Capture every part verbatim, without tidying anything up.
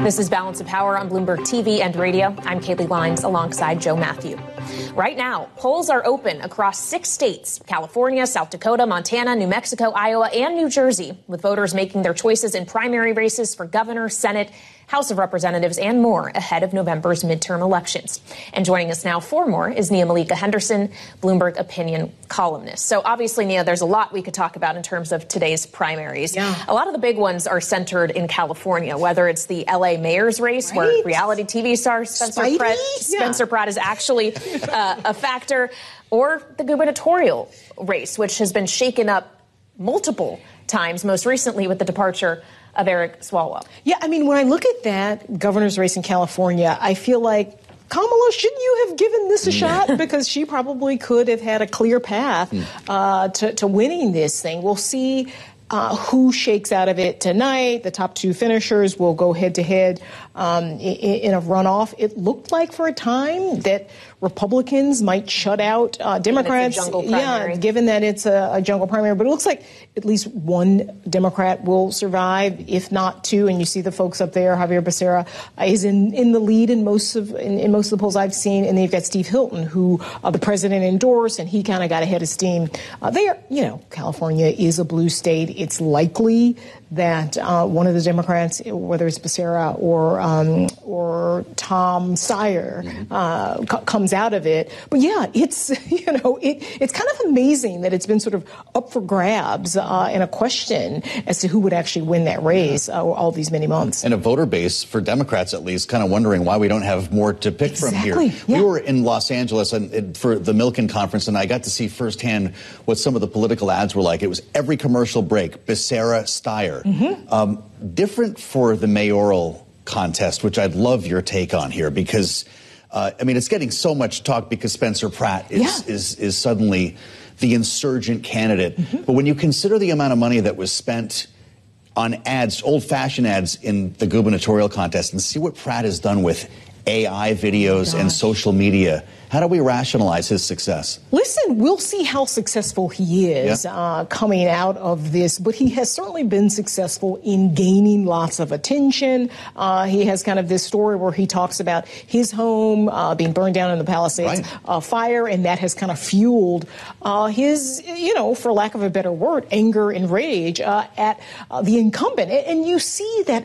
This is Balance of Power on Bloomberg T V and radio. I'm Kaylee Lines alongside Joe Matthew. Right now, polls are open across six states, California, South Dakota, Montana, New Mexico, Iowa, and New Jersey, with voters making their choices in primary races for governor, Senate, House of Representatives, and more ahead of November's midterm elections. And joining us now for more is Nia Malika Henderson, Bloomberg opinion columnist. So obviously, Nia, there's a lot we could talk about in terms of today's primaries. Yeah. A lot of the big ones are centered in California, whether it's the L A mayor's race, right, where reality T V star Spencer Pratt, Spencer yeah. Pratt is actually uh, a factor, or the gubernatorial race, which has been shaken up multiple times, most recently with the departure of Eric Swalwell. Yeah, I mean, when I look at that governor's race in California, I feel like, Kamala, shouldn't you have given this a shot? Because she probably could have had a clear path uh, to, to winning this thing. We'll see uh, who shakes out of it tonight. The top two finishers will go head-to-head um, in, in a runoff. It looked like for a time that Republicans might shut out uh, Democrats. Yeah, given that it's a, a jungle primary. But it looks like at least one Democrat will survive, if not two. And you see the folks up there. Xavier Becerra uh, is in, in the lead in most of in, in most of the polls I've seen. And then you've got Steve Hilton, who uh, the president endorsed, and he kind of got ahead of steam. Uh, they are, you know, California is a blue state. It's likely that uh, one of the Democrats, whether it's Becerra or um, or Tom Steyer, uh, c- comes out of it. But yeah, it's you know it it's kind of amazing that it's been sort of up for grabs uh, and a question as to who would actually win that race uh, all these many months. And a voter base for Democrats, at least, kind of wondering why we don't have more to pick exactly. from here. Yeah. We were in Los Angeles and, and for the Milken conference, and I got to see firsthand what some of the political ads were like. It was every commercial break, Becerra, Steyer. Mm-hmm. Um, different for the mayoral contest, which I'd love your take on here, because, uh, I mean, it's getting so much talk because Spencer Pratt is, yeah. is, is suddenly the insurgent candidate. Mm-hmm. But when you consider the amount of money that was spent on ads, old-fashioned ads in the gubernatorial contest, and see what Pratt has done with A I videos oh and social media, how do we rationalize his success? Listen, we'll see how successful he is yeah. uh, coming out of this, but he has certainly been successful in gaining lots of attention. Uh, he has kind of this story where he talks about his home uh, being burned down in the Palisades right. uh, fire, and that has kind of fueled uh, his, you know, for lack of a better word, anger and rage uh, at uh, the incumbent. And you see that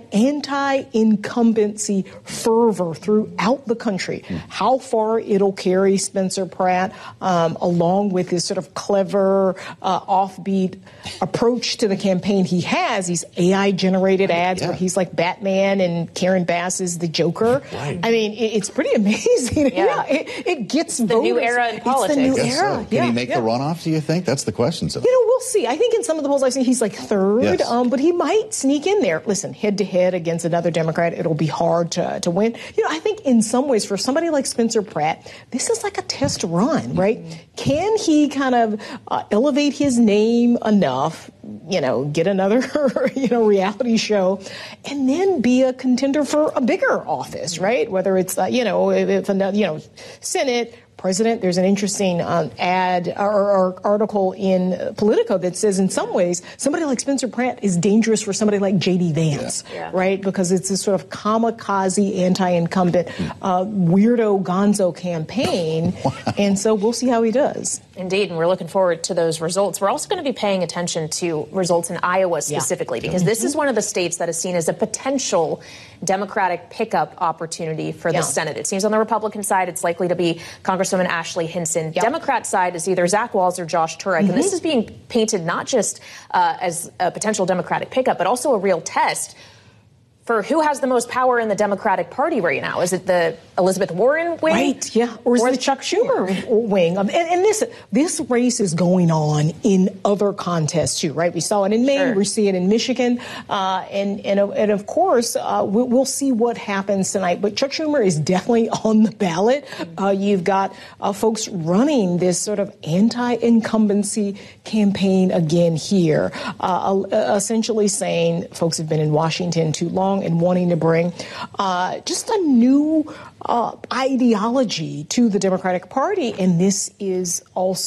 anti-incumbency fervor throughout the country. Mm. How far it'll carry Spencer Pratt, um, along with his sort of clever, uh, offbeat approach to the campaign he has, these A I-generated ads yeah. where he's like Batman and Karen Bass is the Joker. Right. I mean, it, it's pretty amazing. Yeah, yeah it, it gets it's the voters. new era in politics. It's the new era. So. Can yeah, he make yeah. the runoff, do you think? That's the question. So. You know, we'll see. I think in some of the polls I've seen he's like third, yes. um, but he might sneak in there. Listen, head-to-head against another Democrat, it'll be hard to, to win. You know, I think in some ways for somebody like Spencer Pratt, this is like a test run, right? Mm-hmm. Can he kind of uh, elevate his name enough, you know, get another, you know, reality show, and then be a contender for a bigger office, right? Whether it's, uh, you know, if another, you know, Senate, president. There's an interesting um, ad or, or article in Politico that says in some ways somebody like Spencer Pratt is dangerous for somebody like J D Vance, yeah. Yeah. right? Because it's this sort of kamikaze anti-incumbent uh, weirdo gonzo campaign. Wow. And so we'll see how he does. Indeed, and we're looking forward to those results. We're also going to be paying attention to results in Iowa specifically, yeah. because mm-hmm. this is one of the states that is seen as a potential Democratic pickup opportunity for the yeah. Senate. It seems on the Republican side it's likely to be Congresswoman Ashley Hinson. Yep. Democrat side is either Zach Walz or Josh Turek. Mm-hmm. And this is being painted not just uh, as a potential Democratic pickup, but also a real test for who has the most power in the Democratic Party right now. Is it the Elizabeth Warren wing? Right, yeah. Or is or it the Chuck Schumer wing? And, and this this race is going on in other contests, too, right? We saw it in Maine. Sure. We see it in Michigan. Uh, and, and, and, of course, uh, we'll, we'll see what happens tonight. But Chuck Schumer is definitely on the ballot. Uh, you've got uh, folks running this sort of anti-incumbency campaign again here, uh, essentially saying folks have been in Washington too long and wanting to bring uh, just a new uh, ideology to the Democratic Party. And this is also